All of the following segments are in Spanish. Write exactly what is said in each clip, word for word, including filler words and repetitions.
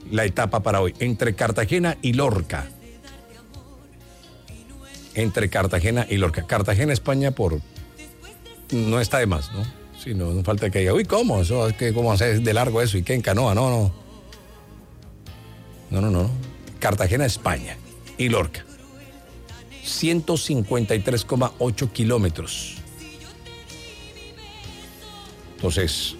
la etapa para hoy, entre Cartagena y Lorca. Entre Cartagena y Lorca. Cartagena, España, por... no está de más, ¿no? Sí, no, no falta que diga, uy, ¿cómo? Eso, es que, ¿cómo hacer de largo eso? ¿Y qué en canoa? No, no. No, no, no. Cartagena, España. Y Lorca. ciento cincuenta y tres coma ocho kilómetros. Entonces,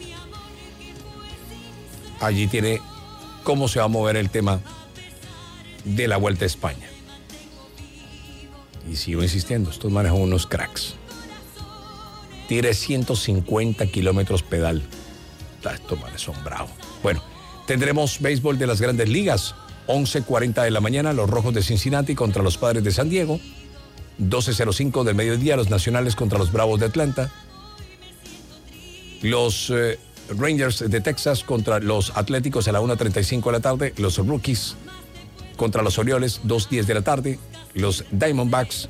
allí tiene cómo se va a mover el tema de la Vuelta a España. Y sigo insistiendo, estos manejan unos cracks. Tire ciento cincuenta kilómetros pedal. Estos manes son bravos. Bueno, tendremos béisbol de las Grandes Ligas. once cuarenta de la mañana, los Rojos de Cincinnati contra los Padres de San Diego. doce cero cinco del mediodía, los Nacionales contra los Bravos de Atlanta. Los eh, Rangers de Texas contra los Atléticos a la una treinta y cinco de la tarde. Los Rockies contra los Orioles, dos diez de la tarde. Los Diamondbacks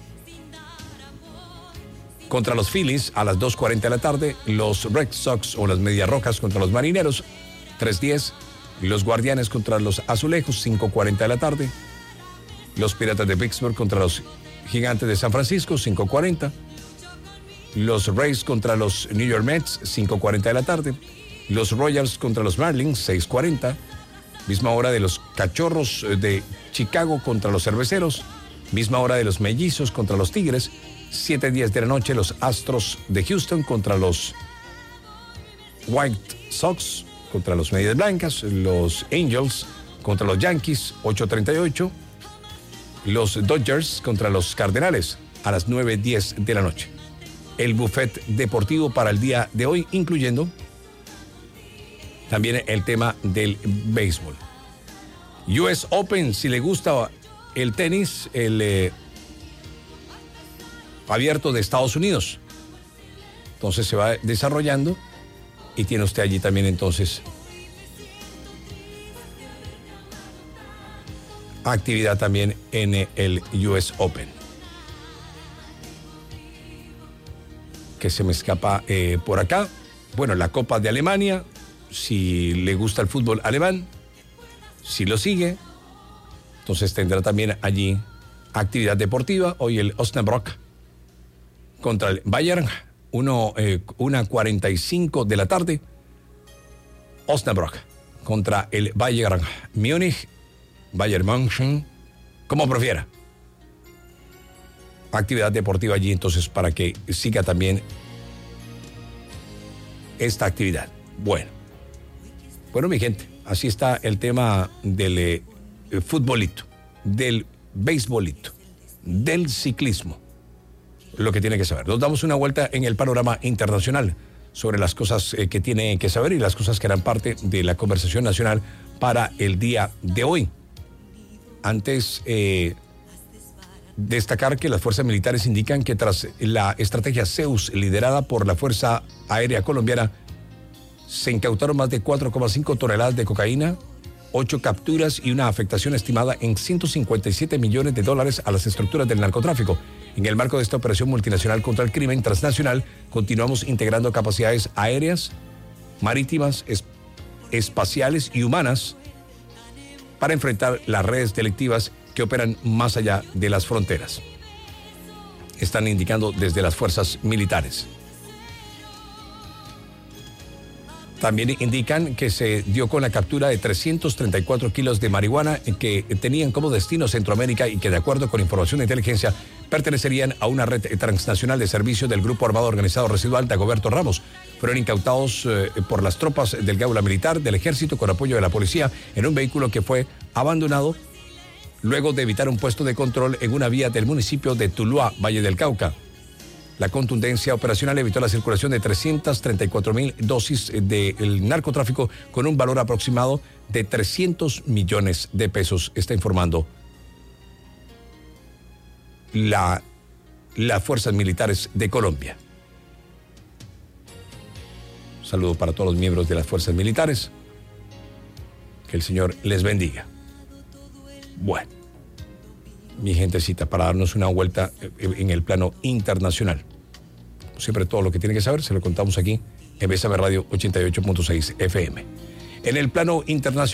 contra los Phillies a las dos cuarenta de la tarde. Los Red Sox o las Medias Rojas contra los Marineros, tres diez. Los Guardianes contra los Azulejos, cinco cuarenta de la tarde. Los Piratas de Pittsburgh contra los Gigantes de San Francisco, cinco cuarenta. Los Rays contra los New York Mets, cinco cuarenta de la tarde. Los Royals contra los Marlins, seis cuarenta. Misma hora de los Cachorros de Chicago contra los Cerveceros. Misma hora de los Mellizos contra los Tigres. siete diez de la noche, los Astros de Houston contra los White Sox, contra los Medias Blancas. Los Angels contra los Yankees, ocho treinta y ocho. Los Dodgers contra los Cardenales a las nueve diez de la noche. El buffet deportivo para el día de hoy, incluyendo también el tema del béisbol. U S Open, si le gusta el tenis, el eh, abierto de Estados Unidos. Entonces se va desarrollando y tiene usted allí también entonces actividad también en el U S Open. Que se me escapa eh, por acá. Bueno, la Copa de Alemania, si le gusta el fútbol alemán, si lo sigue, entonces tendrá también allí actividad deportiva. Hoy el Osnabrück contra el Bayern, uno, eh, una cuarenta y cinco de la tarde. Osnabrück contra el Bayern Múnich, Bayern München, como prefiera. Actividad deportiva allí entonces para que siga también esta actividad. Bueno, bueno mi gente, así está el tema del eh, futbolito, del beisbolito, del ciclismo, lo que tiene que saber. Nos damos una vuelta en el panorama internacional sobre las cosas eh, que tiene que saber y las cosas que eran parte de la conversación nacional para el día de hoy. Antes, eh, destacar que las fuerzas militares indican que tras la estrategia Zeus liderada por la Fuerza Aérea Colombiana, se incautaron más de cuatro coma cinco toneladas de cocaína, ocho capturas y una afectación estimada en ciento cincuenta y siete millones de dólares a las estructuras del narcotráfico. En el marco de esta operación multinacional contra el crimen transnacional, continuamos integrando capacidades aéreas, marítimas, es- espaciales y humanas para enfrentar las redes delictivas que operan más allá de las fronteras. Están indicando desde las fuerzas militares. También indican que se dio con la captura de trescientos treinta y cuatro kilos de marihuana que tenían como destino Centroamérica y que, de acuerdo con información de inteligencia, pertenecerían a una red transnacional de servicio del Grupo Armado Organizado Residual Dagoberto Ramos. Fueron incautados eh, por las tropas del Gaula Militar del Ejército con apoyo de la policía en un vehículo que fue abandonado luego de evitar un puesto de control en una vía del municipio de Tuluá, Valle del Cauca. La contundencia operacional evitó la circulación de trescientas treinta y cuatro mil dosis del narcotráfico con un valor aproximado de trescientos millones de pesos, está informando la, las fuerzas militares de Colombia. Un saludo para todos los miembros de las fuerzas militares. Que el Señor les bendiga. Bueno, mi gentecita, para darnos una vuelta en el plano internacional. Siempre todo lo que tiene que saber se lo contamos aquí en Bésame Radio ochenta y ocho punto seis F M. En el plano internacional.